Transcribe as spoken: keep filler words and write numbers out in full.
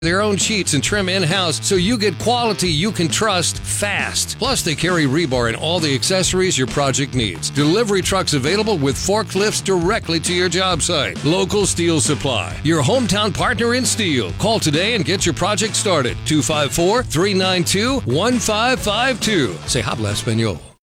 their own sheets and trim in-house so you get quality you can trust fast. Plus, they carry rebar and all the accessories your project needs. Delivery trucks available with forklifts directly to your job site. Local Steel Supply, your hometown partner in steel. Call today and get your project started. two five four, three nine two, one five five two. Say habla español.